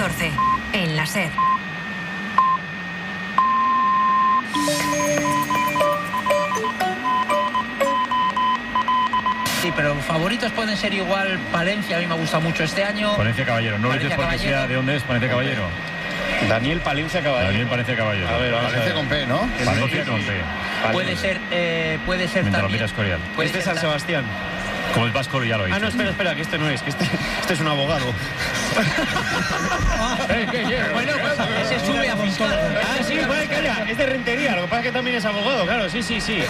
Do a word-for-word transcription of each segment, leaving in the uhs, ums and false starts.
catorce, en la SER. Sí, pero favoritos pueden ser igual Palencia, a mí me gusta mucho este año. Palencia Caballero, no lo dices porque Caballero. sea de dónde es Palencia Caballero. Daniel Palencia Caballero. Daniel Palencia Caballero. A ver, vamos Palencia a ver. con P, ¿no? Palencia con P. Puede ser, eh, puede ser Mientras lo también. miras Corial. Puede Este es ser San ta- Sebastián. Como el vasco ya lo he Ah, dicho. no, espera, espera, que este no es, que este, este es un abogado. Bueno, pues ese sube a fiscal. Ah, sí, vale, calla, es de Rentería, lo que pasa es que también es abogado, claro, sí, sí, sí.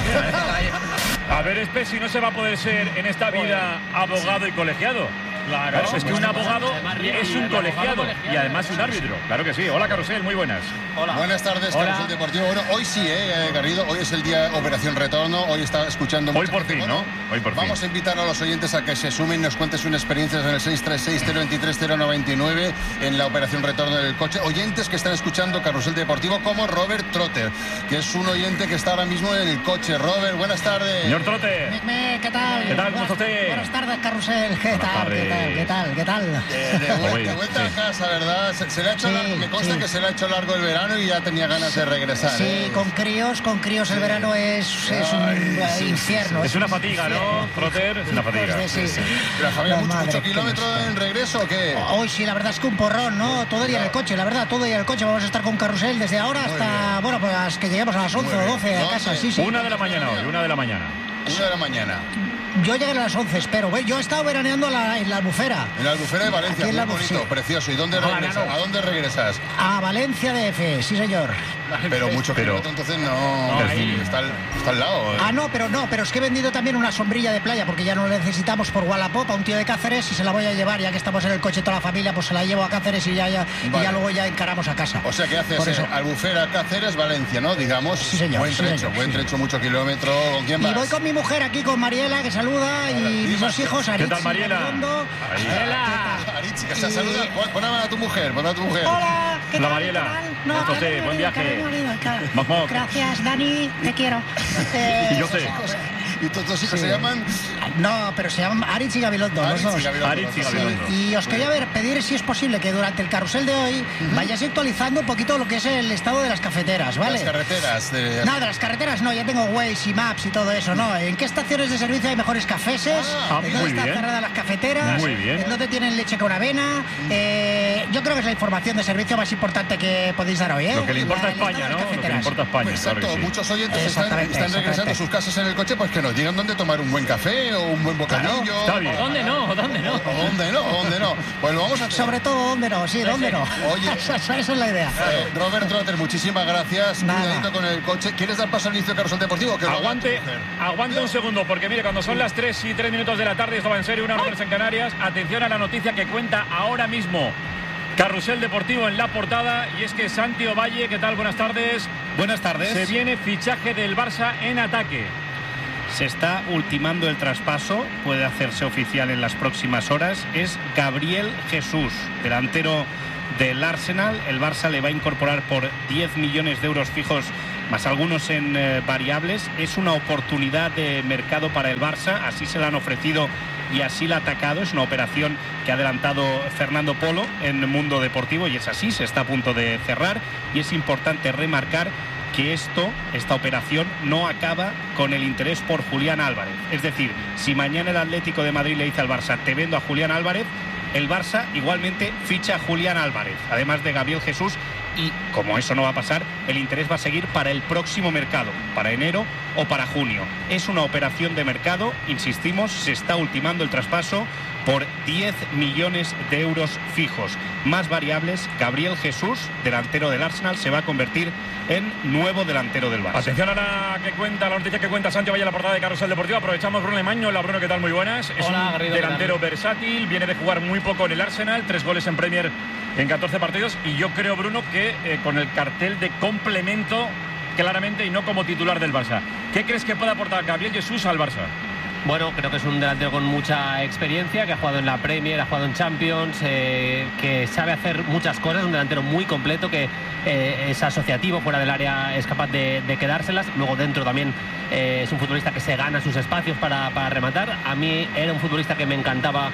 A ver, Espe, si no se va a poder ser en esta vida abogado y colegiado. Claro, es que un abogado es un colegiado y además un árbitro. Claro que sí. Hola, Carrusel, muy buenas. Buenas tardes, Carrusel Deportivo. Bueno, hoy sí, eh, Garrido, hoy es el día Operación Retorno, hoy está escuchando Hoy mucha por gente. fin, Bueno, ¿no? Hoy por fin. Vamos a invitar a los oyentes a que se sumen y nos cuenten sus experiencias en el seis tres seis, cero dos tres, cero nueve nueve en la Operación Retorno del coche. Oyentes que están escuchando Carrusel Deportivo, como Robert Trotter, que es un oyente que está ahora mismo en el coche. Robert, buenas tardes. Señor Trote. ¿Qué tal? ¿Qué tal? ¿Cómo está usted? Buenas tardes, Carrusel. ¿Qué tal? tardes. ¿Qué tal? ¿Qué tal? ¿Qué tal? Eh, de, vuelta, Hoy, de vuelta sí. a casa, ¿verdad? Se, se le ha hecho Sí, largo, me consta sí. que se le ha hecho largo el verano y ya tenía ganas de regresar. Sí, ¿eh? con críos, con críos el verano es, es un Ay, eh, sí, sí, infierno. Es una fatiga, ¿no, Trotter? Es una fatiga. Pues de- sí. La familia, La ¿mucho, madre mucho que kilómetro nos- en regreso o qué? Hoy sí, la verdad es que un porrón, ¿no? Todo el día en el coche, la verdad, todo el día en el coche. Vamos a estar con Carrusel desde ahora Muy hasta, bien. bueno, pues hasta que lleguemos a las once Muy o bien. doce a ¿Dónde? casa, sí, sí. Una de la mañana hoy, una de la mañana. Una de la mañana. Yo llegué a las once, espero. Ve, Yo he estado veraneando la- en la Albufera. En la Albufera de Valencia, Aquí en muy la bonito, Albufera. precioso. ¿Y dónde Hola, regresas? Nano. ¿A dónde regresas? A Valencia D F, sí, señor. Pero mucho Pero- kilómetro, entonces no... No, ahí, ahí. está, al, está al lado. ¿eh? Ah, no, pero no, pero es que he vendido también una sombrilla de playa porque ya no la necesitamos por Wallapop a un tío de Cáceres y se la voy a llevar, ya que estamos en el coche toda la familia, pues se la llevo a Cáceres y ya, ya, y Vale. ya luego ya encaramos a casa. O sea, que haces Por eh, eso. Albufera, Cáceres, Valencia, ¿no? Digamos. Sí, señor, Buen sí, trecho, señor, buen sí. trecho, mucho kilómetro. ¿Con quién vas? Y voy con mi mujer aquí, con Mariela, que saluda, y mis dos hijos, Aritz tal, y Mariela? Gabilondo. Ahí. Aritz, que se Y- saluda. Pon pon a mano a tu mujer, pon a tu mujer. Hola, ¿qué Hola, tal? Mariela. ¿Qué tal? ¿Cómo está usted? qué Buen marido, qué viaje. marido, qué- Moc, moc. Gracias, Dani, te quiero. Eh, Y yo sé. ¿Y tus dos hijos Sí. se llaman? No, pero se llaman Aritz y Gabilondo, los Aritz dos. y Gabilondo. Aritz y Sí. Gabilondo. Y os quería ver, pedir si es posible que durante el carrusel de hoy vayáis actualizando un poquito lo que es el estado de las cafeteras, ¿vale? Las carreteras. De... No, de las carreteras no, ya tengo Waze y Maps y todo eso, ¿no? ¿En qué estaciones de servicio hay mejores cafeses? Ah, ¿En muy dónde están bien. cerradas las cafeteras? Muy bien. ¿En dónde tienen leche con avena? Eh, yo creo que es la información de servicio más importante que podéis dar hoy, ¿eh? Lo que le importa a La- el estado España, de ¿no? las Lo que le cafeteras. importa a España, Pues claro exacto, que sí. muchos oyentes están, Exactamente, están regresando a exactamente. sus casas en el coche, pues que nos digan dónde tomar un buen café o un buen bocadillo. Está bien. ¿Dónde no? ¿Dónde no? O dónde no, o dónde no. Pues lo vamos a hacer. Sobre todo, ¿dónde no? Sí, ¿dónde no? Oye. esa, esa es la idea. Eh, Robert Trotter, muchísimas gracias. Nada. Cuidadito con el coche. ¿Quieres dar paso al inicio de Carrusel Deportivo? Que lo haga Aguante, tu mujer. aguante un segundo, porque mire, cuando son las tres y tres minutos de la tarde, esto va en serio, una hora en Canarias, atención a la noticia que cuenta ahora mismo Carrusel Deportivo en la portada, y es que Santi Ovalle, ¿qué tal? Buenas tardes. Buenas tardes. Se viene fichaje del Barça en ataque. Se está ultimando el traspaso, puede hacerse oficial en las próximas horas. Es Gabriel Jesús, delantero del Arsenal. El Barça le va a incorporar por diez millones de euros fijos, más algunos en eh, variables. Es una oportunidad de mercado para el Barça, así se la han ofrecido y así la ha atacado. Es una operación que ha adelantado Fernando Polo en Mundo Deportivo y es así, se está a punto de cerrar. Y es importante remarcar que esto, esta operación no acaba con el interés por Julián Álvarez. Es decir, si mañana el Atlético de Madrid le dice al Barça, te vendo a Julián Álvarez, el Barça igualmente ficha a Julián Álvarez, además de Gabriel Jesús, y como eso no va a pasar, el interés va a seguir para el próximo mercado, para enero o para junio. Es una operación de mercado, insistimos, se está ultimando el traspaso por diez millones de euros fijos. Más variables, Gabriel Jesús, delantero del Arsenal, se va a convertir en nuevo delantero del Barça. Atención a la que cuenta, la noticia que cuenta Santi Ovalle en la portada de Carrusel Deportivo. Aprovechamos Bruno Lemaño. Hola Bruno, ¿qué tal? Muy buenas. Es Hola, un Garrido, delantero ¿qué tal? versátil, viene de jugar muy poco en el Arsenal, tres goles en Premier en catorce partidos, y yo creo, Bruno, que eh, con el cartel de complemento claramente y no como titular del Barça. ¿Qué crees que puede aportar Gabriel Jesús al Barça? Bueno, creo que es un delantero con mucha experiencia, que ha jugado en la Premier, ha jugado en Champions, eh, que sabe hacer muchas cosas, un delantero muy completo, que eh, es asociativo, fuera del área es capaz de, de quedárselas, luego dentro también eh, es un futbolista que se gana sus espacios para, para rematar. A mí era un futbolista que me encantaba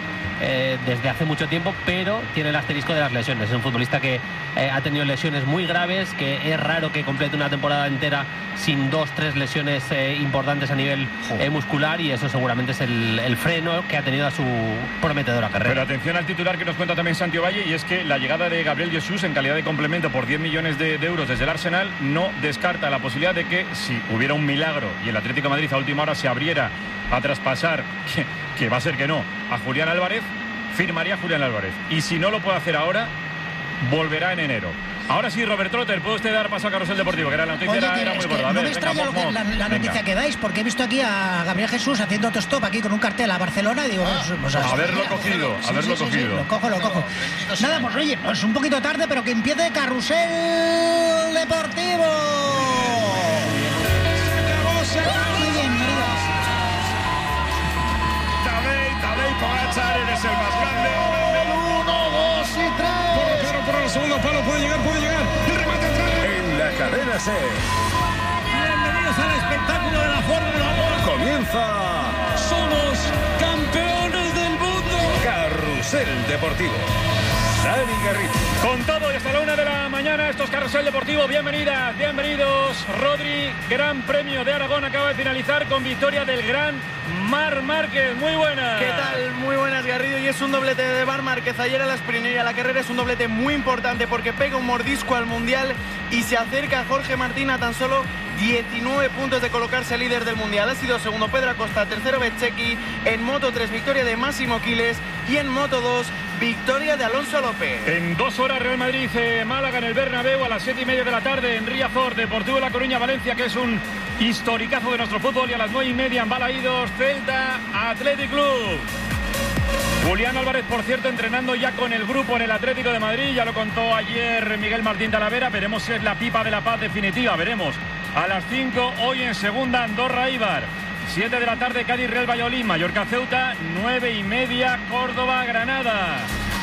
eh, desde hace mucho tiempo, pero tiene el asterisco de las lesiones. Es un futbolista que eh, ha tenido lesiones muy graves, que es raro que complete una temporada entera sin dos, tres lesiones eh, importantes a nivel eh, muscular, y eso seguramente es el, el freno que ha tenido a su prometedora carrera. Pero atención al titular que nos cuenta también Santi Valle, y es que la llegada de Gabriel Jesús en calidad de complemento por diez millones de, de euros desde el Arsenal no descarta la posibilidad de que, si hubiera un milagro y el Atlético de Madrid a última hora se abriera a traspasar, que, que va a ser que no, a Julián Álvarez, firmaría Julián Álvarez. Y si no lo puede hacer ahora, volverá en enero. Ahora sí, Robert Trotter, ¿puede usted dar paso a Carrusel Deportivo? Que era la noticia. Oye, era, que, era muy es gorda. que A no ver, me extraña venga, lo que, Mom, la, la venga. noticia que dais, porque he visto aquí a Gabriel Jesús haciendo autostop aquí con un cartel a Barcelona y digo, Ah, pues, pues, haberlo mira, cogido, sí, haberlo sí, sí, cogido. Sí, lo cojo, lo cojo. Nada, pues oye, pues un poquito tarde, pero que empiece Carrusel Deportivo. Muy bien, queridos. Tadej, Tadej Pogačar, eres el más grande. Uno, dos y tres. Claro, por el segundo palo puede llegar, puede llegar. El remate atrás. En la cadena SER Bienvenidos al espectáculo de la Fórmula uno. comienza Somos campeones del mundo. Carrusel Deportivo. Dani Garrido. Con todo y hasta la una de la mañana, esto es Carrusel Deportivo. Bienvenidas, bienvenidos. Rodri, Gran Premio de Aragón acaba de finalizar con victoria del gran Marc Márquez. Muy buena. ¿Qué tal? Muy buenas, Garrido. Y es un doblete de Marc Márquez ayer a la sprint y a la carrera. Es un doblete muy importante porque pega un mordisco al Mundial y se acerca a Jorge Martín a tan solo diecinueve puntos de colocarse líder del Mundial. Ha sido segundo Pedro Acosta, tercero Bezzecchi. En Moto tres, victoria de Máximo Quiles. Y en Moto dos, victoria de Alonso López. En dos horas, Real Madrid, eh, Málaga en el Bernabéu a las siete y media de la tarde en Riazor, Deportivo de La Coruña, Valencia, que es un historicazo de nuestro fútbol, y a las nueve y media en Balaídos, Celta Athletic Club. Julián Álvarez, por cierto, entrenando ya con el grupo en el Atlético de Madrid, ya lo contó ayer Miguel Martín Talavera. Veremos si es la pipa de la paz definitiva, veremos. A las cinco, hoy en segunda, Andorra Eibar. siete de la tarde, Cádiz Real Valladolid, Mallorca Ceuta. nueve y media, Córdoba Granada.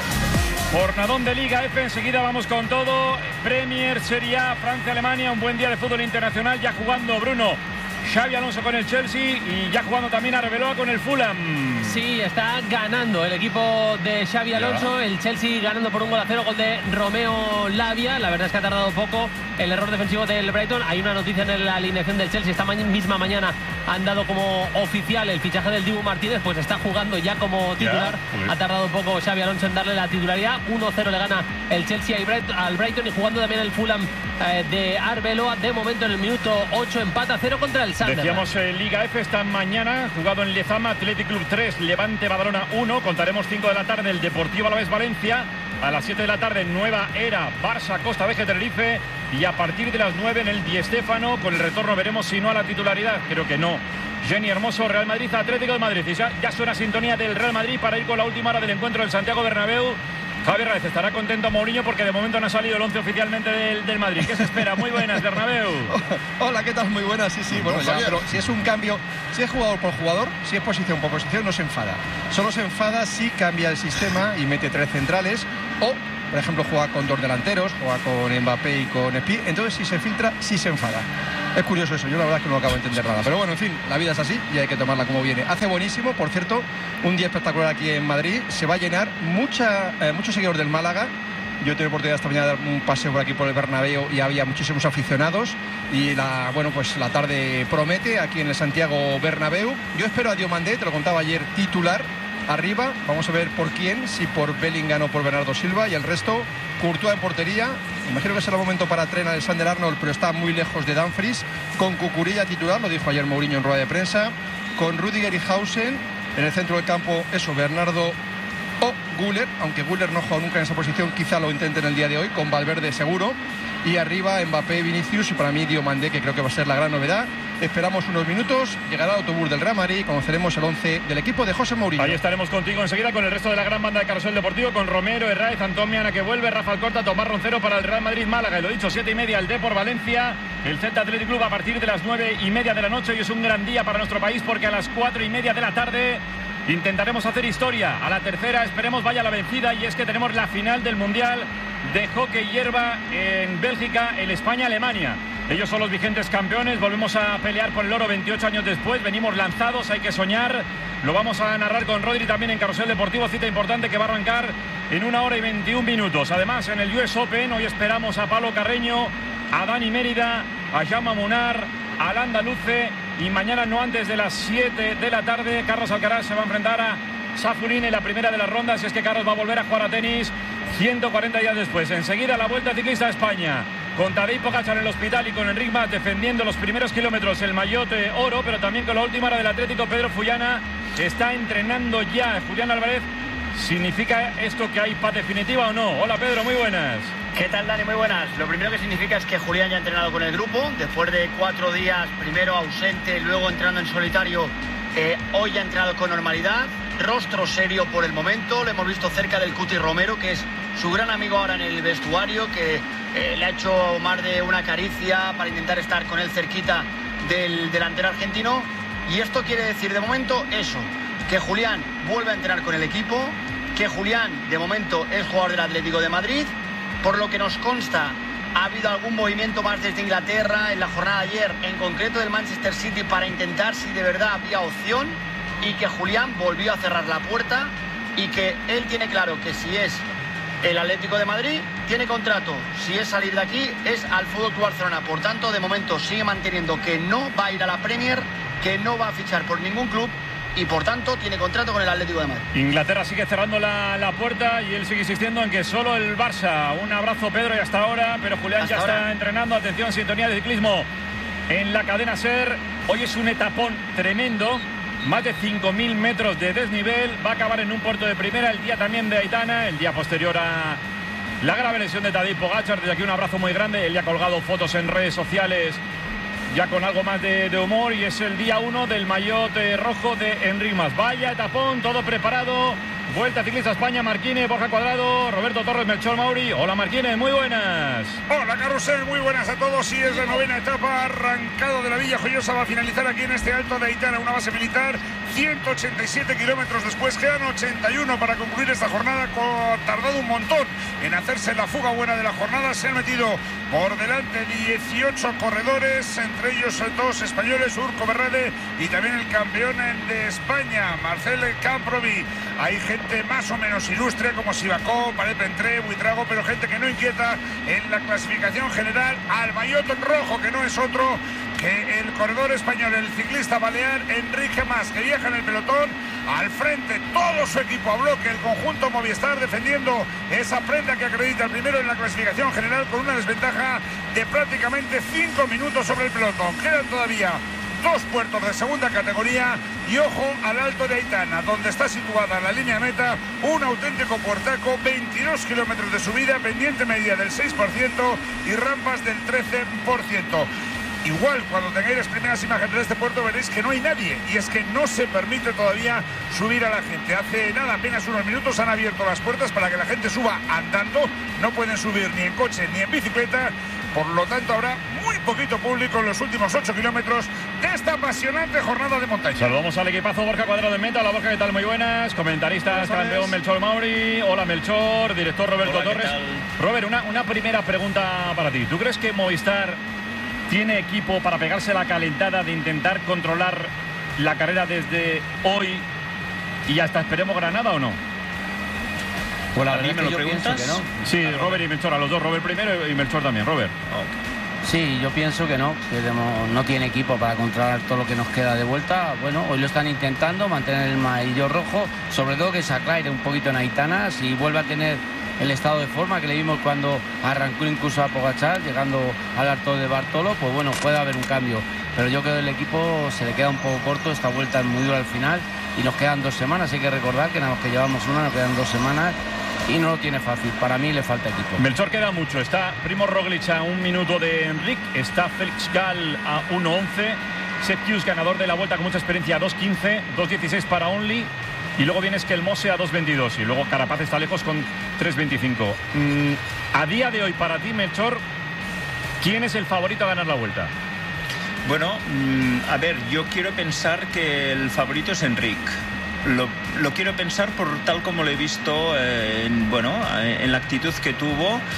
Jornadón de Liga F, enseguida vamos con todo. Premier, Serie A, Francia, Alemania, un buen día de fútbol internacional, ya jugando Bruno Xabi Alonso con el Chelsea y ya jugando también Arbeloa con el Fulham. Sí, está ganando el equipo de Xabi Alonso, ya. El Chelsea ganando por un gol a cero, gol de Romeo Lavia. La verdad es que ha tardado poco el error defensivo del Brighton. Hay una noticia en la alineación del Chelsea. Esta ma misma mañana han dado como oficial el fichaje del Dibu Martínez, pues está jugando ya como titular. Ya, ha tardado poco Xabi Alonso en darle la titularidad. uno cero le gana el Chelsea al Brighton, y jugando también el Fulham eh, de Arbeloa. De momento en el minuto ocho empata cero contra el Sunderland. Decíamos eh, Liga F esta mañana, jugado en Lezama, Athletic Club tres, Levante Badalona uno. Contaremos cinco de la tarde el Deportivo Alavés Valencia. A las siete de la tarde Nueva Era, Barça Costa Veje Tenerife. Y a partir de las nueve en el Di Stéfano, con el retorno veremos si no a la titularidad, creo que no. Jenny Hermoso, Real Madrid, Atlético de Madrid. Y ya, ya suena sintonía del Real Madrid para ir con la última hora del encuentro del Santiago Bernabéu. Javier Raez, estará contento Mourinho porque de momento no ha salido el once oficialmente del, del Madrid. ¿Qué se espera? Muy buenas, Bernabéu. Hola, ¿qué tal? Muy buenas, sí, sí. Bueno, ya, pero si es un cambio, si es jugador por jugador, si es posición por posición, no se enfada. Solo se enfada si cambia el sistema y mete tres centrales o, por ejemplo, juega con dos delanteros, juega con Mbappé y con Spi. Entonces, si se filtra, sí se enfada. Es curioso eso, yo la verdad es que no acabo de entender nada. Pero bueno, en fin, la vida es así y hay que tomarla como viene. Hace buenísimo, por cierto, un día espectacular aquí en Madrid. Se va a llenar mucha, eh, muchos seguidores del Málaga. Yo tuve oportunidad esta mañana de dar un paseo por aquí por el Bernabéu y había muchísimos aficionados. Y la, bueno, pues la tarde promete aquí en el Santiago Bernabéu. Yo espero a Diomandé, te lo contaba ayer, titular arriba. Vamos a ver por quién, si por Bellingham o por Bernardo Silva, y el resto Courtois en portería. Imagino que será el momento para Trent Alexander-Arnold, pero está muy lejos de Dumfries. Con Cucurella titular, lo dijo ayer Mourinho en rueda de prensa. Con Rüdiger y Hausen en el centro del campo, eso, Bernardo o Güler, aunque Güler no ha jugado nunca en esa posición, quizá lo intenten el día de hoy, con Valverde seguro. Y arriba Mbappé, Vinicius y para mí Diomandé, que creo que va a ser la gran novedad. Esperamos unos minutos, llegará el autobús del Real Madrid y conoceremos el once del equipo de José Mourinho. Ahí estaremos contigo enseguida con el resto de la gran banda de Carrusel Deportivo, con Romero, Herráez, Antón Miana que vuelve, Rafa Alcorta, Tomás Roncero para el Real Madrid Málaga. Y lo dicho, siete y media el Depor Valencia, el Celta Athletic Club a partir de las nueve y media de la noche. Y es un gran día para nuestro país porque a las cuatro y media de la tarde intentaremos hacer historia. A la tercera esperemos vaya la vencida, y es que tenemos la final del Mundial de Hockey Hierba en Bélgica, el España-Alemania. Ellos son los vigentes campeones. Volvemos a pelear por el oro veintiocho años después. Venimos lanzados, hay que soñar. Lo vamos a narrar con Rodri también en Carrusel Deportivo. Cita importante que va a arrancar en una hora y veintiún minutos. Además, en el U S Open, hoy esperamos a Pablo Carreño, a Dani Mérida, a Jaume Munar, al andaluce. Y mañana, no antes de las siete de la tarde, Carlos Alcaraz se va a enfrentar a Safurin en la primera de las rondas. Y es que Carlos va a volver a jugar a tenis ciento cuarenta días después. Enseguida la Vuelta Ciclista a España, con Tadej Pogačar en el hospital y con Enric Mas defendiendo los primeros kilómetros, el maillot oro, pero también con la última hora del Atlético. Pedro Fullana está entrenando ya. Julián Álvarez, ¿significa esto que hay paz definitiva o no? Hola Pedro, muy buenas. ¿Qué tal, Dani? Muy buenas. Lo primero que significa es que Julián ya ha entrenado con el grupo, después de cuatro días, primero ausente, luego entrando en solitario. Eh, hoy ha entrenado con normalidad, rostro serio por el momento. Lo hemos visto cerca del Cuti Romero, que es su gran amigo ahora en el vestuario, que eh, le ha hecho más de una caricia para intentar estar con él cerquita del delantero argentino. Y esto quiere decir de momento eso, que Julián vuelve a entrenar con el equipo, que Julián de momento es jugador del Atlético de Madrid. Por lo que nos consta, ha habido algún movimiento más desde Inglaterra en la jornada de ayer, en concreto del Manchester City, para intentar si de verdad había opción, y que Julián volvió a cerrar la puerta y que él tiene claro que si es el Atlético de Madrid, tiene contrato. Si es salir de aquí, es al F C Barcelona. Por tanto, de momento sigue manteniendo que no va a ir a la Premier, que no va a fichar por ningún club y por tanto tiene contrato con el Atlético de Madrid. Inglaterra sigue cerrando la, la puerta y él sigue insistiendo en que solo el Barça. Un abrazo, Pedro, y hasta ahora, pero Julián hasta ya ahora. Está entrenando. Atención, sintonía de ciclismo en la cadena SER. Hoy es un etapón tremendo, más de cinco mil metros de desnivel. Va a acabar en un puerto de primera, el día también de Aitana, el día posterior a la grave lesión de Tadej Pogačar. Desde aquí un abrazo muy grande. Él ya ha colgado fotos en redes sociales ya con algo más de, de humor, y es el día uno del maillot eh, rojo de Enric Mas. Vaya etapón, todo preparado. Vuelta Ciclista España, Marquínez, Borja Cuadrado, Roberto Torres, Melchor Mauri. Hola Marquínez, muy buenas. Hola Carrusel, muy buenas a todos. Y es la novena etapa, arrancado de la Villa Joyosa, va a finalizar aquí en este Alto de Aitana, una base militar. ciento ochenta y siete kilómetros después, quedan ochenta y uno para concluir esta jornada. Ha tardado un montón en hacerse la fuga buena de la jornada. Se han metido por delante dieciocho corredores, entre ellos dos españoles, Urco Berrade y también el campeón de España, Marcel Camprovi. Hay gente más o menos ilustre como Sivakov, Paret Pentré, Buitrago, pero gente que no inquieta en la clasificación general. Al maillot rojo, que no es otro que el corredor español, el ciclista balear Enric Mas, que viaja en el pelotón. Al frente todo su equipo a bloque, el conjunto Movistar, defendiendo esa prenda que acredita el primero en la clasificación general, con una desventaja de prácticamente cinco minutos sobre el pelotón. Quedan todavía dos puertos de segunda categoría y ojo al Alto de Aitana, donde está situada la línea de meta, un auténtico puertaco, veintidós kilómetros de subida, pendiente media del seis por ciento y rampas del trece por ciento. Igual, cuando tengáis las primeras imágenes de este puerto veréis que no hay nadie, y es que no se permite todavía subir a la gente. Hace nada, apenas unos minutos, han abierto las puertas para que la gente suba andando. No pueden subir ni en coche ni en bicicleta. Por lo tanto, habrá muy poquito público en los últimos ocho kilómetros de esta apasionante jornada de montaña. Saludamos al equipazo. Borja Cuadrado en meta. Hola Borja, ¿qué tal? Muy buenas. Comentaristas, campeón Melchor Mauri. Hola Melchor, director Roberto Hola, Torres. Robert, una, una primera pregunta para ti. ¿Tú crees que Movistar tiene equipo para pegarse la calentada de intentar controlar la carrera desde hoy y hasta esperemos Granada, o no? Pues la verdad, ¿me lo preguntas? Que no. Sí, Robert y Melchor, a los dos. Robert primero y Melchor también. Robert. Sí, yo pienso que no, que no tiene equipo para controlar todo lo que nos queda de vuelta. Bueno, hoy lo están intentando, mantener el maillot rojo, sobre todo que se aclare un poquito en Aitana, si vuelve a tener el estado de forma que le vimos cuando arrancó incluso a Pogačar, llegando al Alto de Bartolo, pues bueno, puede haber un cambio. Pero yo creo que el equipo se le queda un poco corto, esta vuelta es muy dura al final y nos quedan dos semanas. Hay que recordar que nada más que llevamos una, nos quedan dos semanas y no lo tiene fácil. Para mí le falta equipo. Melchor, queda mucho. Está Primo Roglic a un minuto de Enric, está Félix Gall a uno once, Sepp Kuss, ganador de la Vuelta con mucha experiencia, a dos quince, dos dieciséis para Only. Y luego viene Skelmose a dos veintidós. Y luego Carapaz está lejos con tres veinticinco. Mm, a día de hoy, para ti, Melchor, ¿quién es el favorito a ganar la Vuelta? Bueno, mmm, a ver, yo quiero pensar que el favorito es Enric. Lo, lo quiero pensar por tal como lo he visto, eh, en, bueno, en la actitud que tuvo.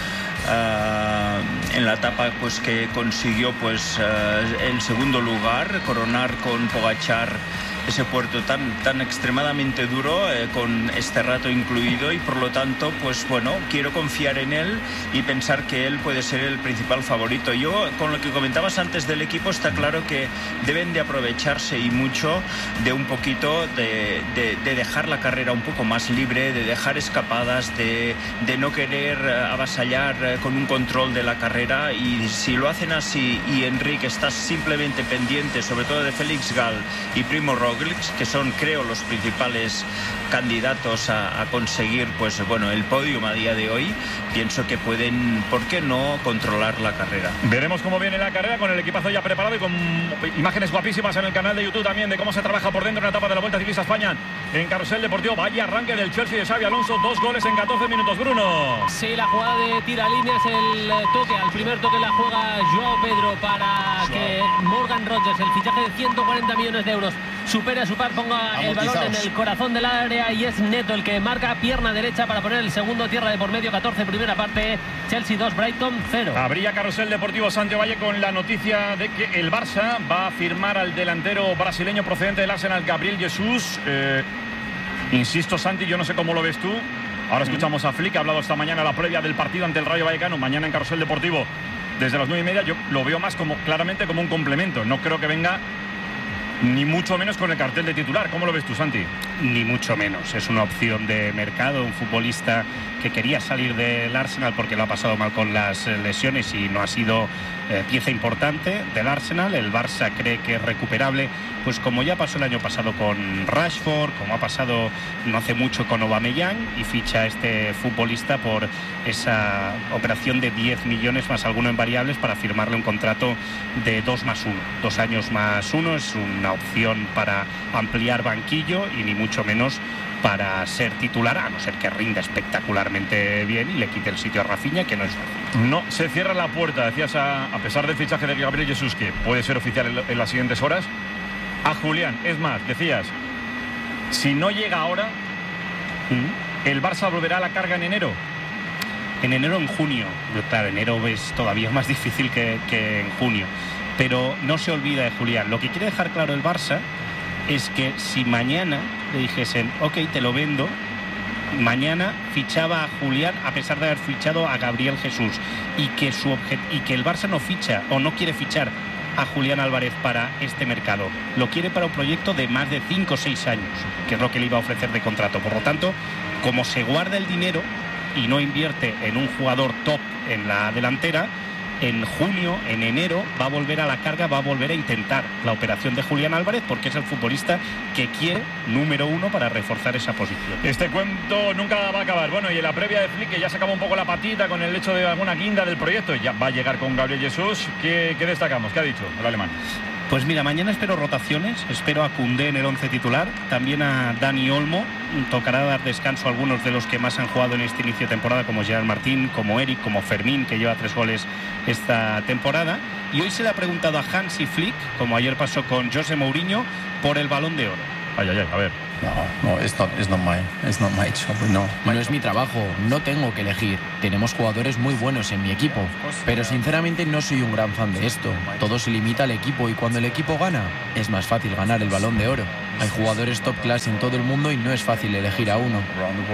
uh, en la etapa pues que consiguió pues uh, el segundo lugar, coronar con Pogačar ese puerto tan, tan extremadamente duro, eh, con este rato incluido, y por lo tanto, pues bueno, quiero confiar en él y pensar que él puede ser el principal favorito. Yo, con lo que comentabas antes del equipo, está claro que deben de aprovecharse y mucho de un poquito de, de, de dejar la carrera un poco más libre, de dejar escapadas, de, de no querer avasallar con un control de la carrera, y si lo hacen así y Enric está simplemente pendiente, sobre todo de Félix Gall y Primo Roglic, que son, creo, los principales candidatos a, a conseguir, pues bueno, el podium a día de hoy, pienso que pueden, ¿por qué no?, controlar la carrera. Veremos cómo viene la carrera con el equipazo ya preparado y con imágenes guapísimas en el canal de YouTube también de cómo se trabaja por dentro en la etapa de la Vuelta Ciclista España en Carrusel Deportivo. Vaya arranque del Chelsea de Xabi Alonso, dos goles en catorce minutos, Bruno. Sí, la jugada de tira líneas, el toque, al primer toque la juega Joao Pedro para que Morgan Rogers, el fichaje de ciento cuarenta millones de euros, supere a su par, ponga el balón en el corazón del área, y es Neto el que marca, pierna derecha para poner el segundo, tierra de por medio. Catorce primera parte, Chelsea dos, Brighton cero. Habría Carrusel Deportivo Santiago Valle con la noticia de que el Barça va a firmar al delantero brasileño procedente del Arsenal, Gabriel Jesús. Eh, insisto, Santi, yo no sé cómo lo ves tú. Ahora escuchamos a Flick, ha hablado esta mañana la previa del partido ante el Rayo Vallecano, mañana en Carrusel Deportivo desde las nueve y media. Yo lo veo más como, claramente, como un complemento. No creo que venga ni mucho menos con el cartel de titular. ¿Cómo lo ves tú, Santi? Ni mucho menos. Es una opción de mercado, un futbolista que quería salir del Arsenal porque lo ha pasado mal con las lesiones y no ha sido eh, pieza importante del Arsenal. El Barça cree que es recuperable, pues como ya pasó el año pasado con Rashford, como ha pasado no hace mucho con Aubameyang, y ficha a este futbolista por esa operación de diez millones más alguno en variables para firmarle un contrato de dos más uno, dos años más uno. Es una opción para ampliar banquillo y ni mucho menos para ser titular, a no ser que rinda espectacularmente bien y le quite el sitio a Rafinha, que no es fácil. No se cierra la puerta, decías, a, a pesar del fichaje de Gabriel Jesús, que puede ser oficial en, en las siguientes horas, a Julián. Es más, decías, si no llega ahora, ¿Mm? ¿el Barça volverá a la carga en enero? En enero o en junio. Claro, enero es todavía más difícil que, que en junio. Pero no se olvida de Julián. Lo que quiere dejar claro el Barça es que si mañana le dijesen, ok, te lo vendo, mañana fichaba a Julián a pesar de haber fichado a Gabriel Jesús, y que, su objet- y que el Barça no ficha o no quiere fichar a Julián Álvarez para este mercado, lo quiere para un proyecto de más de cinco o seis años, que es lo que le iba a ofrecer de contrato. Por lo tanto, como se guarda el dinero y no invierte en un jugador top en la delantera, en junio, en enero, va a volver a la carga, va a volver a intentar la operación de Julián Álvarez, porque es el futbolista que quiere, número uno, para reforzar esa posición. Este cuento nunca va a acabar. Bueno, y en la previa de Flick, que ya sacaba un poco la patita con el hecho de alguna guinda del proyecto, ya va a llegar con Gabriel Jesús. ¿Qué, qué destacamos? ¿Qué ha dicho el alemán? Pues mira, mañana espero rotaciones, espero a Koundé en el once titular, también a Dani Olmo. Tocará dar descanso a algunos de los que más han jugado en este inicio de temporada, como Gerard Martín, como Eric, como Fermín, que lleva tres goles esta temporada. Y hoy se le ha preguntado a Hansi Flick, como ayer pasó con José Mourinho, por el Balón de Oro. Ay, ay, ay, a ver. No, no, it's not, it's not my, it's not my job, no. No es mi trabajo, no tengo que elegir. Tenemos jugadores muy buenos en mi equipo, pero sinceramente no soy un gran fan de esto. Todo se limita al equipo, y cuando el equipo gana, es más fácil ganar el Balón de Oro. Hay jugadores top class en todo el mundo y no es fácil elegir a uno.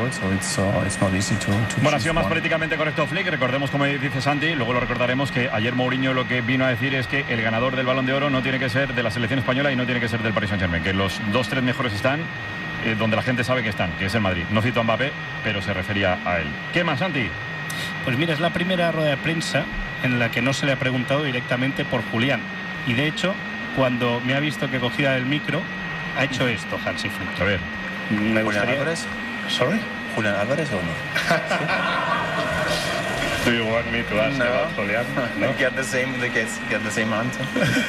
Bueno, ha sido más políticamente correcto Flick. Recordemos, como dice Santi, luego lo recordaremos, que ayer Mourinho lo que vino a decir es que el ganador del Balón de Oro no tiene que ser de la selección española y no tiene que ser del Paris Saint-Germain, que los dos, tres mejores están eh, donde la gente sabe que están, que es el Madrid. No cito a Mbappé, pero se refería a él. ¿Qué más, Santi? Pues mira, es la primera rueda de prensa en la que no se le ha preguntado directamente por Julián. Y de hecho, cuando me ha visto que cogía el micro, ha hecho esto, Hansi Flick. A ver. Me gustaría... ¿Julián Álvarez? ¿Sorry? ¿Julián Álvarez o no? Do you want me to ask no. about Julián? No. Get the same, get, get the same answer.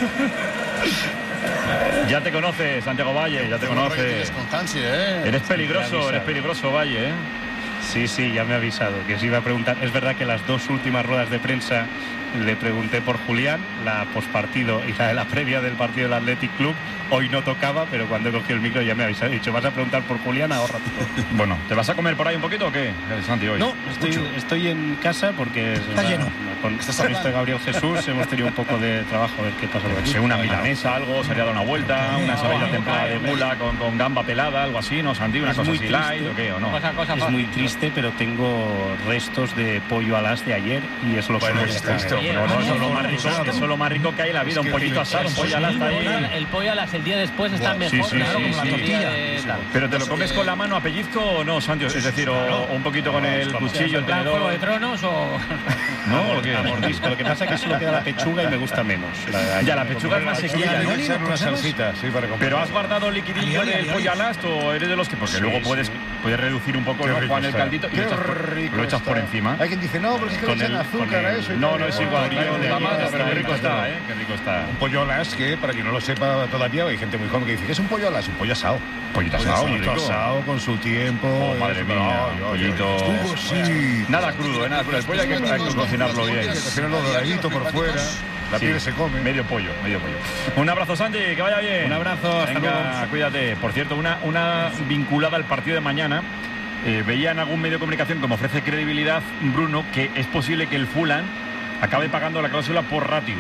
Ya te conoces, Santiago Valle, ya te conoces. Con Hansi, ¿eh? Eres peligroso, eres peligroso, Valle, ¿eh? Sí, sí, ya me ha avisado que se iba a preguntar. Es verdad que las dos últimas ruedas de prensa le pregunté por Julián, la pospartido y la de la previa del partido del Athletic Club. Hoy no tocaba, pero cuando he cogido el micro ya me habéis dicho, ¿vas a preguntar por Julián? Ahorra todo. Bueno, ¿te vas a comer por ahí un poquito o qué, Santi, hoy? No, estoy, estoy en casa porque... Está la, lleno. Con este Gabriel Jesús hemos tenido un poco de trabajo a ver qué pasa por aquí. Una milanesa, algo, se le ha dado una vuelta, una sabida templada de mula con, con gamba pelada, algo así, ¿no, Santi? Una Es cosa muy así triste. light o qué, o no. Cosa, cosa Es fácil. muy triste, pero tengo restos de pollo alas de ayer y es lo que Bueno, me es está. triste, pero no, eso es lo más rico, eso es lo más rico que hay en la vida, un pollito asado, un pollo alasta ahí. El pollo alas el día después está mejor, sí, sí, claro, sí, como la sí. tortilla de tal. Pero te lo comes con la mano a pellizco o no, Santi, es decir, o, o un poquito con el cuchillo, el ¿Plan tenedor. Juego de Tronos o...? ¿No? ¿O qué? A mordisco. Lo que pasa es que solo queda la pechuga y me gusta menos. La, Ya, la pechuga es más sequilla, ¿no? Echar una salsita, sí, para comer. Pero has guardado liquidillo Alioli, del alioli. pollo alast o eres de los que, porque Sí, luego sí. puedes, puedes reducir un poco, Qué ¿no, rico Juan, el está. caldito y Qué lo echas, por, rico lo echas está. por encima. Hay quien dice, no, porque es que le Con echan el- azúcar con a el- eso. y No, tal. no es igual, tío, de la masa, pero qué rico está, ¿eh? Qué rico está. Un pollo alas que, para quien no lo sepa todavía, hay gente muy joven que dice que es un pollo alas, un pollo asado. Pollito asado, muy pollito rico. asado con su tiempo. Oh, madre eso, mía, ay, ay, pollito. ay, estuvo, sí. Nada crudo, ¿eh? Nada crudo. El pollo hay que, hay que cocinarlo bien. Hay que cocinarlo doradito por fuera. La Sí, piel se come. Medio pollo, medio pollo. Un abrazo, Santi, que vaya bien. Un abrazo, hasta Venga, luego. cuídate. Por cierto, una, una vinculada al partido de mañana. Eh, veía en algún medio de comunicación, como ofrece credibilidad, Bruno, que es posible que el Fulham acabe pagando la cláusula por Ratil.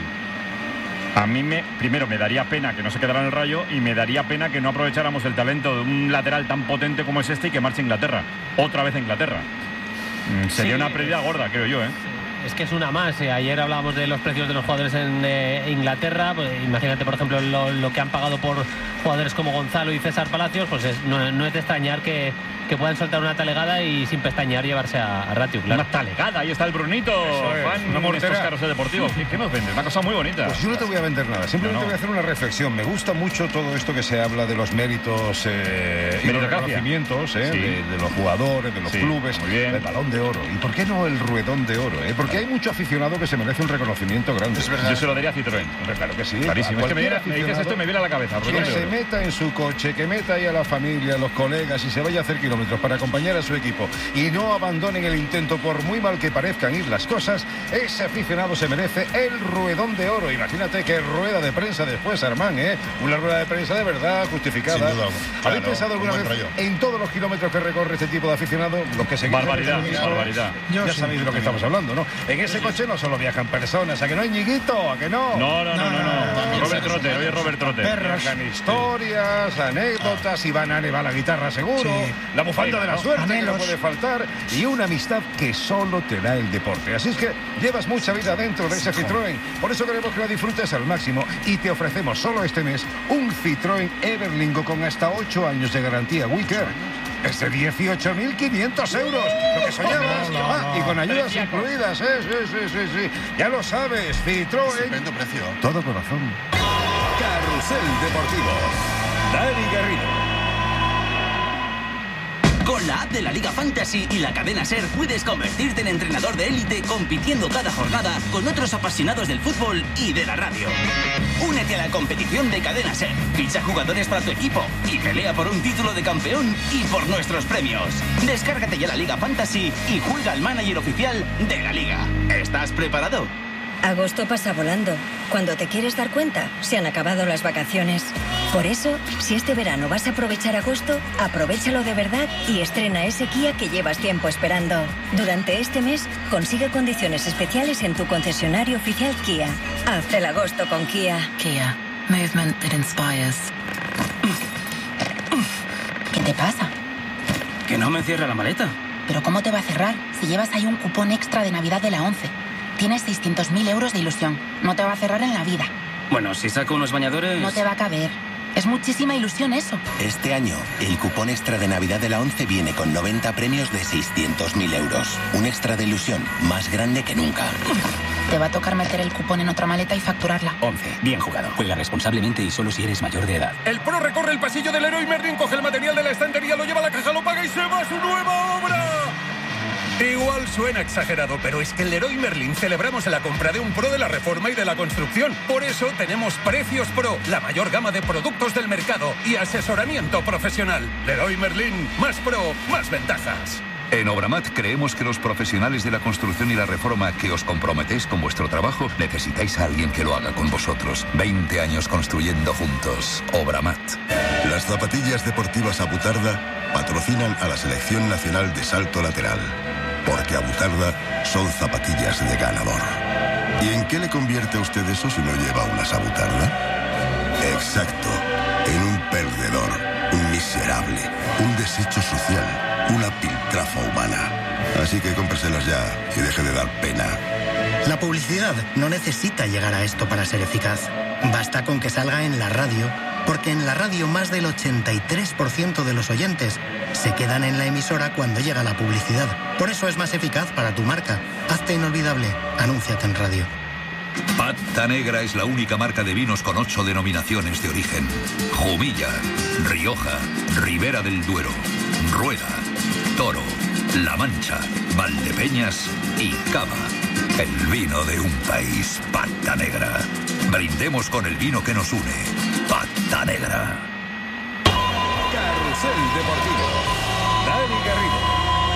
A mí, me, primero, me daría pena que no se quedara en el Rayo y me daría pena que no aprovecháramos el talento de un lateral tan potente como es este y que marche a Inglaterra. Otra vez a Inglaterra. Mm, sería Sí, una pérdida gorda, creo yo, ¿eh? Es que es una más. eh, Ayer hablábamos de los precios de los jugadores en eh, Inglaterra. Pues, imagínate, por ejemplo, lo, lo que han pagado por jugadores como Gonzalo y César Palacios. Pues es- no, no es de extrañar que, que puedan soltar una talegada y sin pestañear llevarse a, a Ratio, claro. Una talegada, ahí está el Brunito, Eso es, fan una de mortera. estos carros deportivos. ¿Qué, qué nos vendes? Una cosa muy bonita. Pues yo no te voy a vender nada, simplemente No, no. voy a hacer una reflexión. Me gusta mucho todo esto que se habla de los méritos eh, y los Meritocracia. reconocimientos eh, Sí. de, de los jugadores, de los Sí, clubes, muy bien. del Balón de Oro. ¿Y por qué no el Ruedón de Oro? eh? Porque hay mucho aficionado que se merece un reconocimiento grande. Es verdad. Yo se lo daría a Citroën. Hombre, claro que sí. Clarísimo. A Es que me, cualquier viene- me dices esto y me viene a la cabeza. Que Ruedón de se oro. meta en su coche, que meta ahí a la familia, a los colegas y se vaya a hacer kilómetros para acompañar a su equipo y no abandonen el intento por muy mal que parezcan ir las cosas, ese aficionado se merece el Ruedón de Oro. Imagínate qué rueda de prensa después, Armán, ¿eh? Una rueda de prensa de verdad justificada. Sin duda, ¿Habéis claro, pensado alguna un vez buen rollo. en todos los kilómetros que recorre este tipo de aficionado? Los que seguís Barbaridad, en el equipo, barbaridad. Yo Ya sí. sabéis de lo que estamos hablando, ¿no? En ese coche no solo viajan personas, ¿a que no hay ñiguito? ¿A que no? No, no, no, no. no. no, Robert Trotter, oye Robert Trotter. Perros. Viajan historias, anécdotas, Iván Ane va a la guitarra seguro, Sí. la bufanda de la suerte que no Anhelos. puede faltar y una amistad que solo te da el deporte. Así es que llevas mucha vida dentro de ese Citroën. Por eso queremos que la disfrutes al máximo y te ofrecemos solo este mes un Citroën Everlingo con hasta ocho años de garantía Wicker. Es de dieciocho mil quinientos euros, lo que soñabas. Ah, y con ayudas incluidas, ¿eh? Sí, sí, sí, sí. Ya lo sabes, Citroën. Estupendo precio. Todo corazón. Carrusel Deportivo. Dani Garrido. Con la app de la Liga Fantasy y la cadena SER puedes convertirte en entrenador de élite compitiendo cada jornada con otros apasionados del fútbol y de la radio. Únete a la competición de cadena SER, ficha jugadores para tu equipo y pelea por un título de campeón y por nuestros premios. Descárgate ya la Liga Fantasy y juega al manager oficial de la Liga. ¿Estás preparado? Agosto pasa volando. Cuando te quieres dar cuenta, se han acabado las vacaciones. Por eso, si este verano vas a aprovechar agosto, aprovéchalo de verdad y estrena ese Kia que llevas tiempo esperando. Durante este mes, consigue condiciones especiales en tu concesionario oficial Kia. Haz el agosto con Kia. Kia. Movement that inspires. ¿Qué te pasa? Que no me cierra la maleta. ¿Pero cómo te va a cerrar si llevas ahí un cupón extra de Navidad de la once? Tienes seiscientos mil euros de ilusión. No te va a cerrar en la vida. Bueno, si saco unos bañadores... No te va a caber. Es muchísima ilusión eso. Este año, el cupón extra de Navidad de la once viene con noventa premios de seiscientos mil euros. Un extra de ilusión más grande que nunca. Te va a tocar meter el cupón en otra maleta y facturarla. once. Bien jugado. Juega responsablemente y solo si eres mayor de edad. El pro recorre el pasillo del Leroy Merlin, coge el material de la estantería, lo lleva a la caja, lo paga y se va a su nueva obra. Igual suena exagerado, pero es que en Leroy Merlin celebramos la compra de un pro de la reforma y de la construcción. Por eso tenemos Precios Pro, la mayor gama de productos del mercado y asesoramiento profesional. Leroy Merlin, más pro, más ventajas. En Obramat creemos que los profesionales de la construcción y la reforma que os comprometéis con vuestro trabajo necesitáis a alguien que lo haga con vosotros. veinte años construyendo juntos. Obramat. Las zapatillas deportivas Abutarda patrocinan a la Selección Nacional de Salto Lateral. Porque Abutarda son zapatillas de ganador. ¿Y en qué le convierte a usted eso si no lleva unas Abutarda? Exacto. En un perdedor, un miserable, un desecho social, una piltrafa humana. Así que cómpreselas ya y deje de dar pena. La publicidad no necesita llegar a esto para ser eficaz. Basta con que salga en la radio, porque en la radio más del ochenta y tres por ciento de los oyentes se quedan en la emisora cuando llega la publicidad. Por eso es más eficaz para tu marca. Hazte inolvidable. Anúnciate en radio. Pata Negra es la única marca de vinos con ocho denominaciones de origen. Jumilla, Rioja, Ribera del Duero, Rueda, Toro, La Mancha, Valdepeñas y Cava. El vino de un país, Pata Negra. Brindemos con el vino que nos une. Pata Negra. Carrusel Deportivo. Dani Garrido.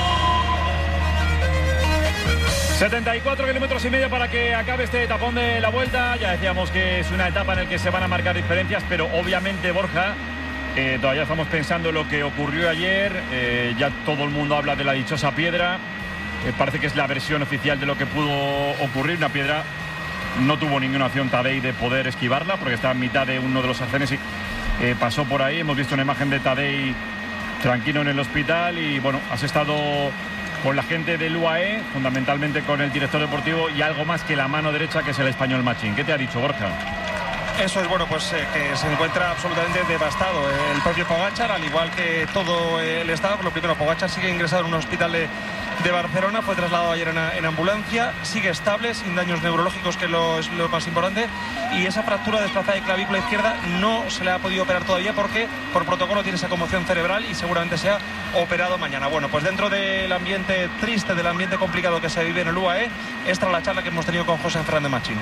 setenta y cuatro kilómetros y medio para que acabe este etapón de la Vuelta. Ya decíamos que es una etapa en la que se van a marcar diferencias, pero obviamente, Borja, eh, todavía estamos pensando en lo que ocurrió ayer. Eh, ya todo el mundo habla de la dichosa piedra. Eh, parece que es la versión oficial de lo que pudo ocurrir. Una piedra, no tuvo ninguna opción Tadej de poder esquivarla, porque está en mitad de uno de los arcenes y eh, pasó por ahí. Hemos visto una imagen de Tadej tranquilo en el hospital y, bueno, has estado con la gente del U A E, fundamentalmente con el director deportivo y algo más que la mano derecha, que es el español Machín. ¿Qué te ha dicho, Borja? Eso es, bueno, pues eh, que se encuentra absolutamente devastado el propio Pogačar, al igual que todo el estado. Lo primero, Pogačar sigue ingresado en un hospital de, de Barcelona, fue trasladado ayer en, en ambulancia, sigue estable, sin daños neurológicos, que es lo, es lo más importante, y esa fractura desplazada de clavícula izquierda no se le ha podido operar todavía porque por protocolo tiene esa conmoción cerebral y seguramente sea operado mañana. Bueno, pues dentro del ambiente triste, del ambiente complicado que se vive en el U A E, esta es la charla que hemos tenido con José Fernández Machín.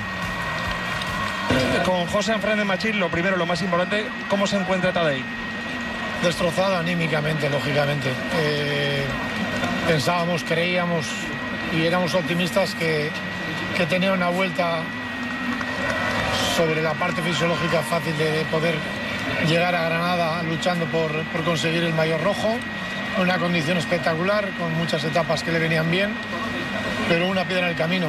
Con José Fernández Machín, lo primero, lo más importante, ¿cómo se encuentra Tadej? Destrozado anímicamente, lógicamente. Eh, pensábamos, creíamos y éramos optimistas que, que tenía una vuelta sobre la parte fisiológica fácil de poder llegar a Granada luchando por, por conseguir el maillot rojo. Una condición espectacular, con muchas etapas que le venían bien, pero una piedra en el camino.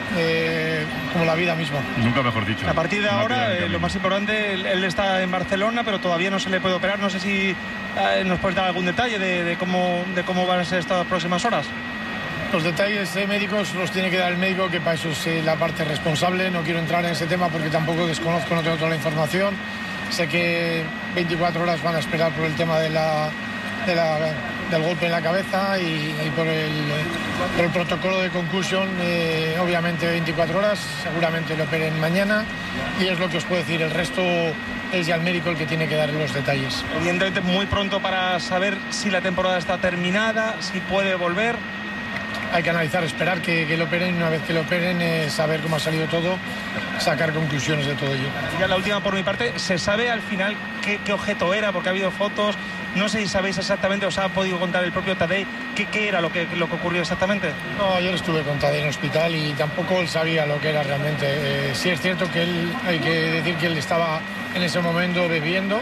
Eh, como la vida misma. Nunca mejor dicho. A partir de Una ahora, eh, lo más importante, él, él está en Barcelona, pero todavía no se le puede operar. No sé si eh, nos puedes dar algún detalle de, de, cómo, de cómo van a ser estas próximas horas. Los detalles eh, médicos los tiene que dar el médico, que para eso es eh, la parte responsable. No quiero entrar en ese tema porque tampoco desconozco, no tengo toda la información. Sé que veinticuatro horas van a esperar por el tema de la, de la, del golpe en la cabeza y, y por, el, por el protocolo de concussion, eh, obviamente veinticuatro horas, seguramente lo operen mañana y es lo que os puedo decir. El resto es ya el médico el que tiene que dar los detalles. Evidentemente muy pronto para saber si la temporada está terminada, si puede volver. Hay que analizar, esperar que, que lo operen, y una vez que lo operen, eh, saber cómo ha salido todo, sacar conclusiones de todo ello. Ya la última por mi parte, ¿se sabe al final qué, qué objeto era? Porque ha habido fotos, no sé si sabéis exactamente, os ha podido contar el propio Tadej qué, qué era lo que, lo que ocurrió exactamente. No, ayer estuve con Tadej en el hospital y tampoco él sabía lo que era realmente. Eh, sí es cierto que él, hay que decir que él estaba en ese momento bebiendo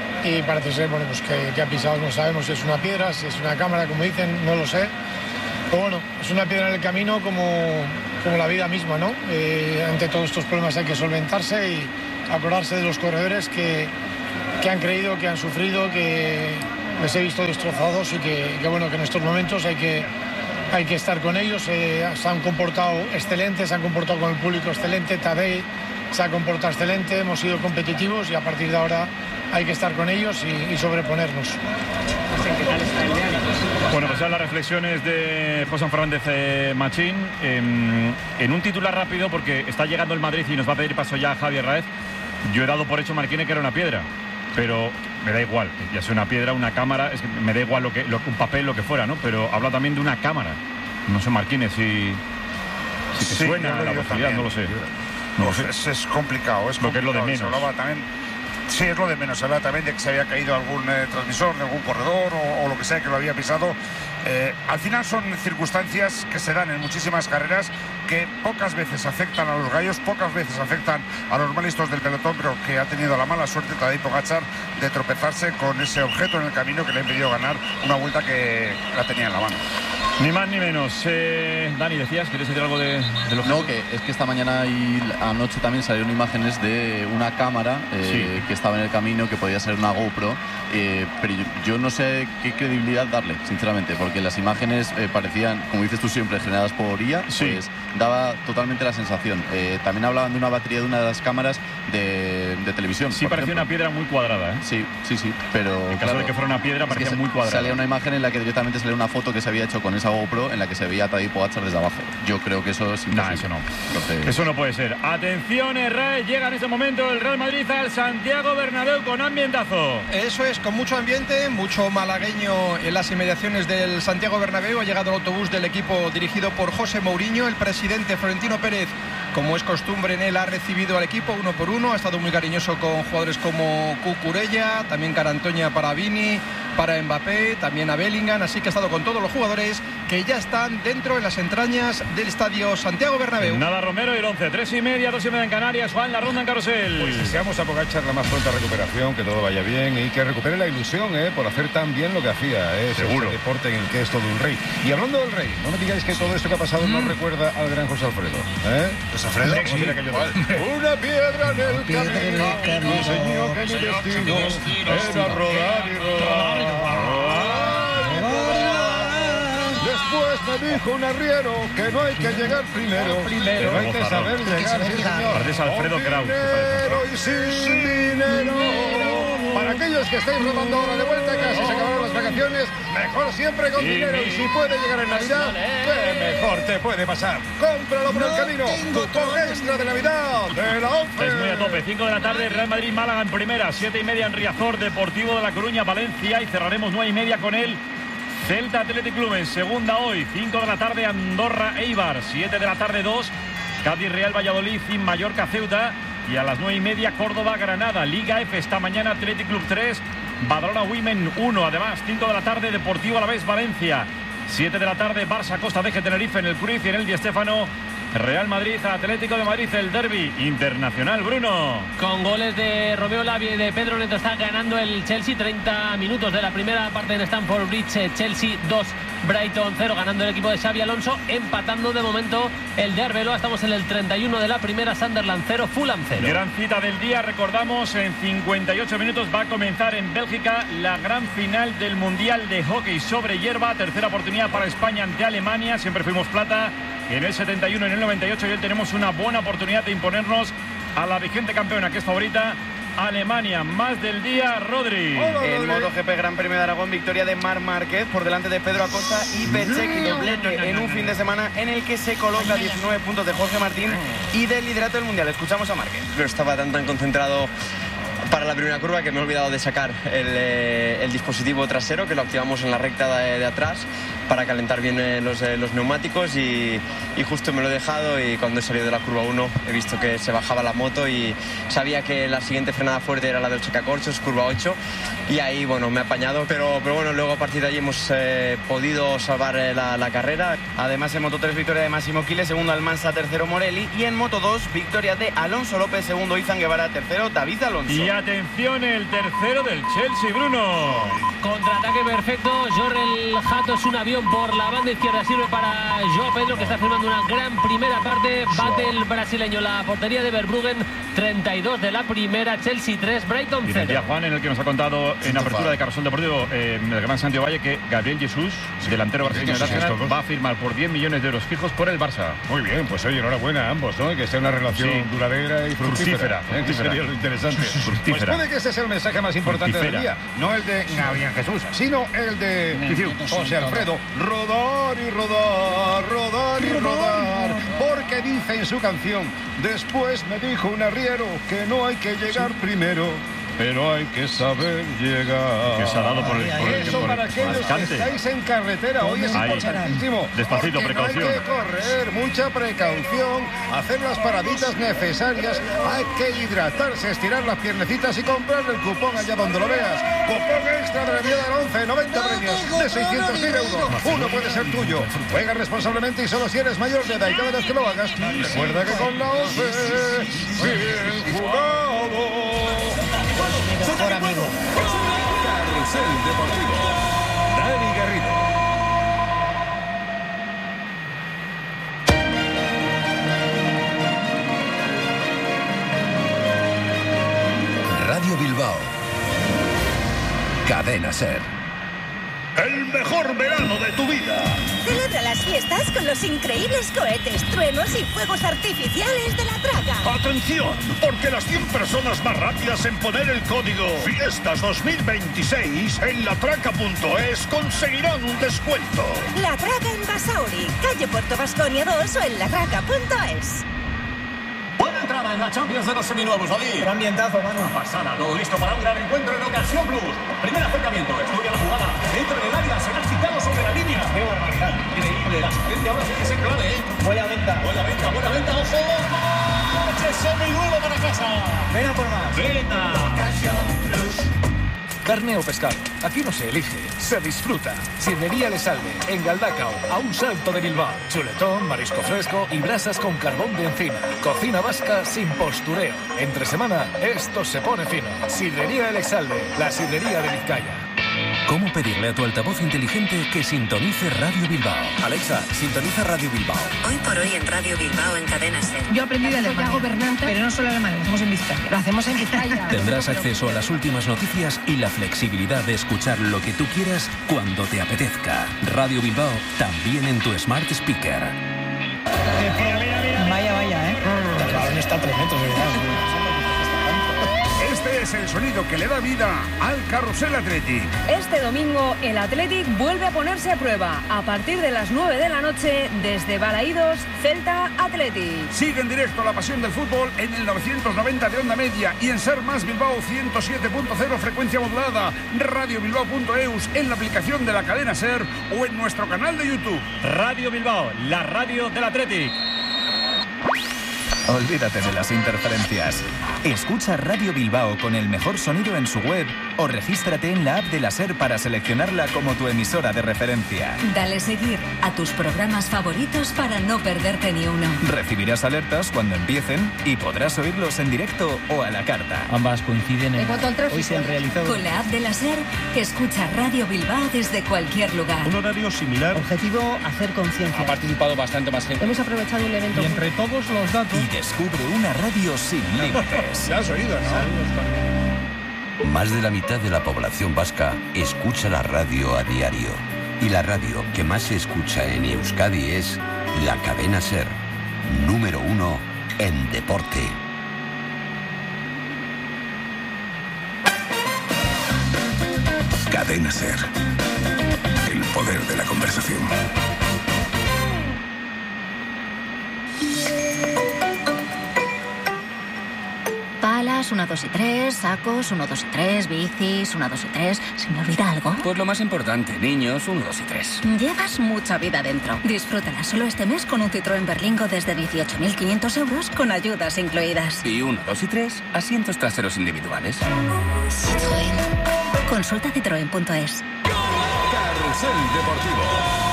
y parece ser, bueno, pues que, que ha pisado, no sabemos si es una piedra, si es una cámara, como dicen, no lo sé. Pero bueno, es una piedra en el camino como, como la vida misma, ¿no? Eh, ante todos estos problemas hay que solventarse y acordarse de los corredores que, que han creído, que han sufrido, que les he visto destrozados y que, que bueno, que en estos momentos hay que, hay que estar con ellos. Eh, se han comportado excelentes, se han comportado con el público excelente. Tadej se ha comportado excelente, hemos sido competitivos y a partir de ahora hay que estar con ellos y, y sobreponernos. ¿Qué tal está el de ánimos? Bueno, pues ya las reflexiones de José Fernández eh, Machín. Eh, en un titular rápido, porque está llegando el Madrid y nos va a pedir paso ya a Javier Raez. Yo he dado por hecho, Marquine, que era una piedra, pero me da igual, ya sea una piedra, una cámara, es que me da igual lo que, lo, un papel, lo que fuera, ¿no? Pero habla también de una cámara. No sé, Marquine, si, si te sí, suena la posibilidad, también. No lo sé. No pues lo sé. Es, es complicado, es lo que es lo de menos. Se hablaba también, sí, es lo de menos. Se hablaba también de que se había caído algún eh, transmisor de algún corredor o, o lo que sea que lo había pisado. Eh, al final son circunstancias que se dan en muchísimas carreras, que pocas veces afectan a los gallos, pocas veces afectan a los más listos del pelotón, pero que ha tenido la mala suerte Tadej Pogačar de tropezarse con ese objeto en el camino que le ha impedido ganar una vuelta que la tenía en la mano. Ni más ni menos. Eh, Dani, decías, ¿quieres decir algo de, de lo que... No, que es que esta mañana y anoche también salieron imágenes de una cámara eh, sí. que estaba en el camino, que podía ser una GoPro, eh, pero yo, yo no sé qué credibilidad darle, sinceramente, porque las imágenes eh, parecían, como dices tú siempre, generadas por I A, sí. pues daba totalmente la sensación. Eh, también hablaban de una batería de una de las cámaras de, de televisión. Sí, parecía ejemplo. una piedra muy cuadrada, ¿eh? Sí, sí, sí, pero... En caso claro, de que fuera una piedra, parecía muy cuadrada. Salía una imagen en la que directamente salía una foto que se había hecho con esa GoPro en la que se veía a Tadej Pogačar desde abajo. Yo creo que eso es imposible. No, eso no. Entonces... Eso no puede ser. Atención, Herrera, llega en este momento el Real Madrid al Santiago Bernabéu con ambientazo. Eso es, con mucho ambiente, mucho malagueño en las inmediaciones del Santiago Bernabéu. Ha llegado el autobús del equipo dirigido por José Mourinho. El presidente Florentino Pérez, como es costumbre en él, ha recibido al equipo uno por uno. Ha estado muy cariñoso con jugadores como Cucurella, también Carantoña para Vini, para Mbappé, también a Bellingham. Así que ha estado con todos los jugadores que ya están dentro en las entrañas del estadio Santiago Bernabéu. Nada, Romero y el once, tres y media, dos y media en Canarias. Juan, la ronda en Carrusel. Pues deseamos a Pogačar la más pronta recuperación, que todo vaya bien y que recupere la ilusión, ¿eh? por hacer tan bien lo que hacía. ¿eh? Seguro. Ese deporte en el que es todo un rey. Y hablando del rey, no me digáis que todo esto que ha pasado mm. nos recuerda al gran José Alfredo. ¿eh? Pues Alfredo, sí. Una piedra en el camino, enseñó que mi destino era rodar y rodar. Después me dijo un arriero que no hay que llegar primero, primero. que no hay que saber llegar, sí, señor. Pareces Alfredo Kraus. Dinero y sin dinero. Para aquellos que estáis rodando ahora de vuelta a casa, se acabaron las vacaciones, mejor siempre con sí, dinero. Y si puede llegar en Navidad, ¿qué mejor te puede pasar? Cómpralo por no el camino. Cupón extra de Navidad de la once. Es muy a tope. cinco de la tarde, Real Madrid, Málaga en primera. siete y media en Riazor, Deportivo de La Coruña, Valencia. Y cerraremos nueve y media con él. Celta Athletic Club en segunda hoy, cinco de la tarde Andorra Eibar, siete de la tarde dos, Cádiz Real Valladolid y Mallorca Ceuta, y a las nueve y media Córdoba Granada, Liga F esta mañana Athletic Club tres, Badalona Women uno, además cinco de la tarde Deportivo Alavés Valencia, siete de la tarde Barça Costa Veje Tenerife en el Cruyff y en el Di Stéfano. Real Madrid, Atlético de Madrid, el derbi internacional, Bruno. Con goles de Romeo Lavia y de Pedro Neto está ganando el Chelsea. treinta minutos de la primera parte en Stamford Bridge. Chelsea dos, Brighton cero, ganando el equipo de Xabi Alonso. Empatando de momento el de Arbeloa. Estamos en el treinta y uno de la primera. Sunderland cero, Fulham cero. Gran cita del día, recordamos, en cincuenta y ocho minutos va a comenzar en Bélgica la gran final del Mundial de Hockey sobre hierba. Tercera oportunidad para España ante Alemania. Siempre fuimos plata en el setenta y uno, en el noventa y ocho, y hoy tenemos una buena oportunidad de imponernos a la vigente campeona, que es favorita, Alemania. Más del día, Rodri. El MotoGP Gran Premio de Aragón, victoria de Marc Márquez por delante de Pedro Acosta y Bezzecchi, doblete en un fin de semana en el que se coloca diecinueve puntos de Jorge Martín y del liderato del Mundial. Escuchamos a Márquez. No estaba tan tan concentrado para la primera curva que me he olvidado de sacar el, eh, el dispositivo trasero, que lo activamos en la recta de, de atrás para calentar bien eh, los, eh, los neumáticos, y, y justo me lo he dejado, y cuando he salido de la curva uno he visto que se bajaba la moto y sabía que la siguiente frenada fuerte era la del chocacorchos, curva ocho, y ahí bueno, me he apañado, pero, pero bueno, luego a partir de allí hemos eh, podido salvar eh, la, la carrera. Además en Moto tres, victoria de Massimo Chile, segundo Almansa, tercero Morelli, y en Moto dos, victoria de Alonso López, segundo Izan Guevara, tercero David Alonso. Y atención, el tercero del Chelsea, Bruno. Contraataque perfecto, Jorrel Hato es un avión por la banda izquierda, sirve para Joao Pedro, que está firmando una gran primera parte. Bate el brasileño la portería de Verbruggen, treinta y dos de la primera, Chelsea tres, Brighton cero. Y el día, Juan, en el que nos ha contado en sí, apertura de Carrusel Deportivo eh, el gran Santiago Valle, que Gabriel Jesús, sí, delantero brasileño del Arsenal, va a firmar por diez millones de euros fijos por el Barça. Muy bien, pues oye, enhorabuena a ambos, ¿no? Que sea una relación sí. duradera y fructífera. fructífera. ¿eh? Que sería lo interesante. Fructífera. Pues puede que ese sea el mensaje más importante fructífera. del día. No el de Gabriel Jesús, sino el de José Alfredo. Rodar y rodar, rodar y rodar, porque dice en su canción, después me dijo un arriero que no hay que llegar primero, pero hay que saber llegar. Que se ha dado por el, por el, Eso por el, para aquellos que estáis en carretera, hoy es Ahí. importantísimo. Despacito, porque precaución. No hay que correr, mucha precaución, hacer las paraditas necesarias, hay que hidratarse, estirar las piernecitas y comprar el cupón allá donde lo veas. Cupón extra de la vida de la once, noventa premios de seiscientos mil euros. Uno puede ser tuyo. Juega responsablemente y solo si eres mayor de edad y cada vez que lo hagas, recuerda que con la once, bien jugado. Mi mejor amigo. Carrusel Deportivo. Dani Garrido. Radio Bilbao. Cadena Ser. El mejor verano de tu vida. Celebra las fiestas con los increíbles cohetes, truenos y fuegos artificiales de La Traca. Atención, porque las cien personas más rápidas en poner el código Fiestas dos mil veintiséis en latraca punto es conseguirán un descuento. La Traca en Basauri, calle Puerto Vasconia dos o en latraca punto es. Buena entrada en la Champions de los seminuevos, Odí. Un ambientazo, mano. Pasada, todo listo para un gran encuentro en Ocasión Plus. Primer acercamiento, estudia la jugada. Entra en el área, será citado sobre la línea. ¡Qué barbaridad! Increíble, la asistencia ahora sí que es clave, ¿eh? Buena venta. Buena venta, buena venta, ojo. ¡Coche seminuevo para casa! Ven a por más. ¡Venta! Ocasión Plus. Carne o pescado, aquí no se elige, se disfruta. Sidrería Le Salve, en Galdacao, a un salto de Bilbao. Chuletón, marisco fresco y brasas con carbón de encina. Cocina vasca sin postureo. Entre semana, esto se pone fino. Sidrería Le Salve, la sidrería de Vizcaya. ¿Cómo pedirle a tu altavoz inteligente que sintonice Radio Bilbao? Alexa, sintoniza Radio Bilbao. Hoy por hoy en Radio Bilbao en Cadena Ser. Yo aprendí de alemán. gobernante, pero no solo alemán, lo hacemos en Vizcaya. Lo hacemos en Vizcaya. Tendrás acceso a las últimas noticias y la flexibilidad de escuchar lo que tú quieras cuando te apetezca. Radio Bilbao, también en tu Smart Speaker. Vaya, vaya, ¿eh? El balón está a tres metros, ¿verdad? Este es el sonido que le da vida al Carrusel Athletic. Este domingo el Athletic vuelve a ponerse a prueba a partir de las nueve de la noche desde Balaídos, Celta Athletic. Sigue en directo la pasión del fútbol en el novecientos noventa de onda media y en Ser Más Bilbao ciento siete punto cero frecuencia modulada, radio bilbao punto eus en la aplicación de la cadena Ser o en nuestro canal de YouTube. Radio Bilbao, la radio del Athletic. Olvídate de las interferencias. Escucha Radio Bilbao con el mejor sonido en su web o regístrate en la app de la Ser para seleccionarla como tu emisora de referencia. Dale seguir a tus programas favoritos para no perderte ni uno. Recibirás alertas cuando empiecen y podrás oírlos en directo o a la carta. Ambas coinciden en... Hoy se han realizado... Con la app de la Ser, escucha Radio Bilbao desde cualquier lugar. Un horario similar. Objetivo, hacer conciencia. Ha participado bastante más gente. Hemos aprovechado un evento... Y entre todos los datos... Y descubre una radio sin límites. Ya has oído, ¿no? Más de la mitad de la población vasca escucha la radio a diario. Y la radio que más se escucha en Euskadi es la Cadena Ser, número uno en deporte. Cadena Ser, el poder de la conversación. Palas, uno, dos y tres, sacos, uno, dos y tres, bicis, uno, dos y tres. ¿Se me olvida algo? Pues lo más importante, niños, uno, dos y tres. Llevas mucha vida dentro. Disfrútala solo este mes con un Citroën Berlingo desde dieciocho mil quinientos euros con ayudas incluidas. Y uno, dos y tres, asientos traseros individuales. Citroën. Consulta citroen punto es. Carrusel Deportivo.